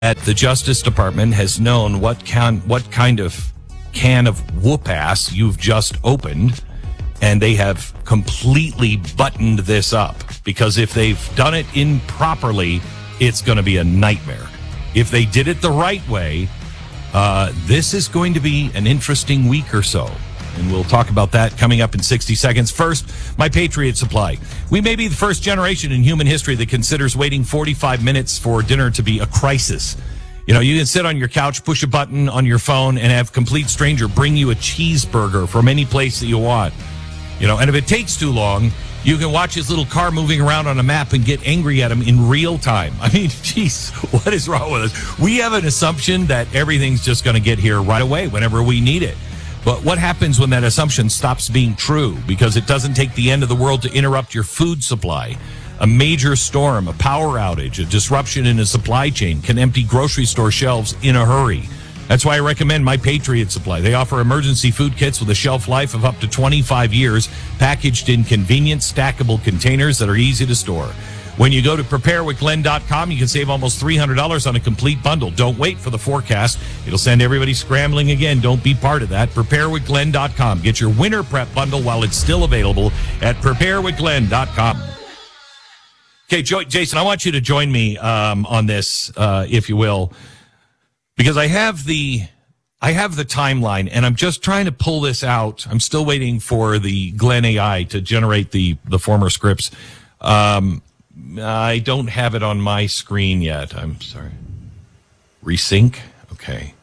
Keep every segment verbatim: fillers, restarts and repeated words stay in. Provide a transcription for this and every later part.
that the Justice Department has known what can what kind of can of whoop ass you've just opened, and they have completely buttoned this up, because if they've done it improperly, it's going to be a nightmare. If they did it the right way, uh, this is going to be an interesting week or so. And we'll talk about that coming up in sixty seconds. First, My Patriot Supply. We may be the first generation in human history that considers waiting forty-five minutes for dinner to be a crisis. You know, you can sit on your couch, push a button on your phone, and have a complete stranger bring you a cheeseburger from any place that you want. You know, and if it takes too long, you can watch his little car moving around on a map and get angry at him in real time. I mean, geez, what is wrong with us? We have an assumption that everything's just going to get here right away whenever we need it. But what happens when that assumption stops being true? Because it doesn't take the end of the world to interrupt your food supply. A major storm, a power outage, a disruption in a supply chain can empty grocery store shelves in a hurry. That's why I recommend My Patriot Supply. They offer emergency food kits with a shelf life of up to twenty-five years, packaged in convenient, stackable containers that are easy to store. When you go to prepare with glenn dot com, you can save almost three hundred dollars on a complete bundle. Don't wait for the forecast. It'll send everybody scrambling again. Don't be part of that. prepare with glenn dot com. Get your winter prep bundle while it's still available at prepare with glenn dot com. Okay, jo- Jason, I want you to join me um, on this, uh, if you will, because I have the I have the timeline, and I'm just trying to pull this out. I'm still waiting for the Glenn A I to generate the, the former scripts. Um I don't have it on my screen yet. I'm sorry. Resync? Okay.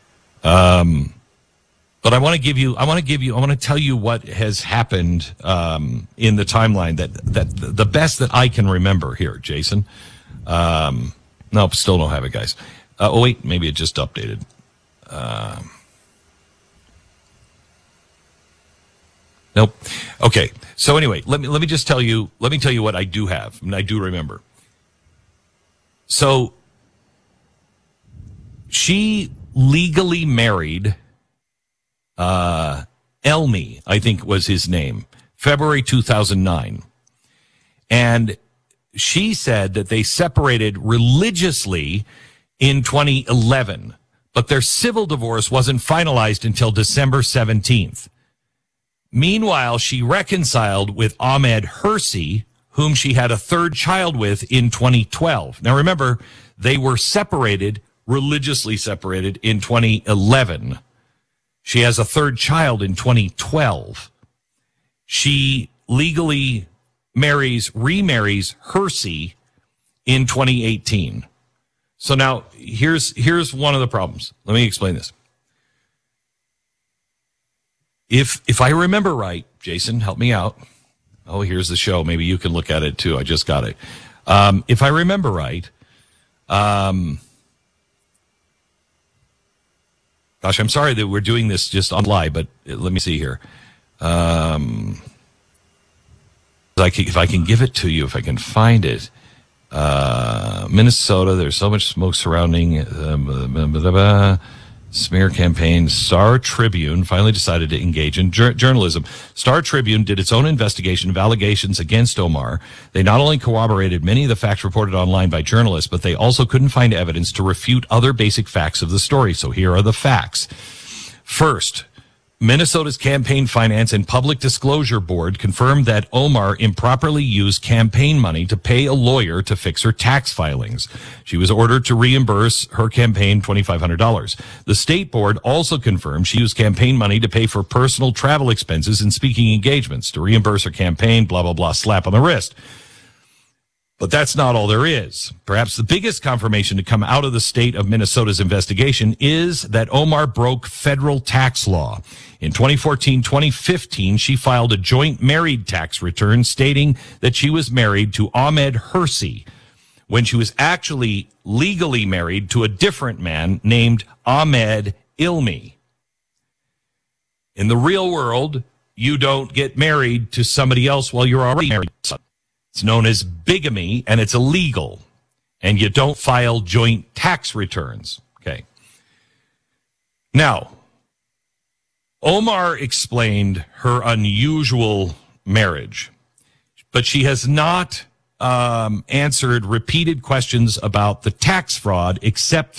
Um, but I want to give you, I want to give you, I want to tell you what has happened um, in the timeline, that, that the best that I can remember here, Jason. Um, nope, still don't have it, guys. Uh, oh, wait, maybe it just updated. Um, Nope. Okay. So anyway, let me let me just tell you. Let me tell you what I do have, and I do remember. So she legally married uh, Elmi, I think was his name, February two thousand nine, and she said that they separated religiously in twenty eleven, but their civil divorce wasn't finalized until December seventeenth. Meanwhile, she reconciled with Ahmed Hersey, whom she had a third child with in twenty twelve. Now, remember, they were separated, religiously separated, in twenty eleven. She has a third child in twenty twelve. She legally marries, remarries Hersey in twenty eighteen. So now, here's here's one of the problems. Let me explain this. If if I remember right, Jason, help me out. Oh, here's the show. Maybe you can look at it too. I just got it. Um, if I remember right, um, gosh, I'm sorry that we're doing this just on live, but let me see here. Um, I can, if I can give it to you, if I can find it. Uh, Minnesota, there's so much smoke surrounding uh, blah, blah, blah, blah. Smear campaign. Star Tribune finally decided to engage in jur- journalism. Star Tribune did its own investigation of allegations against Omar. They not only corroborated many of the facts reported online by journalists, but they also couldn't find evidence to refute other basic facts of the story. So here are the facts. First, Minnesota's Campaign Finance and Public Disclosure Board confirmed that Omar improperly used campaign money to pay a lawyer to fix her tax filings. She was ordered to reimburse her campaign twenty-five hundred dollars. The state board also confirmed she used campaign money to pay for personal travel expenses and speaking engagements to reimburse her campaign, blah, blah, blah, slap on the wrist. But that's not all there is. Perhaps the biggest confirmation to come out of the state of Minnesota's investigation is that Omar broke federal tax law. In twenty fourteen twenty fifteen, she filed a joint married tax return stating that she was married to Ahmed Hersey when she was actually legally married to a different man named Ahmed Ilmi. In the real world, you don't get married to somebody else while you're already married. It's known as bigamy, and it's illegal. And you don't file joint tax returns. Okay. Now, Omar explained her unusual marriage, but she has not um, answered repeated questions about the tax fraud except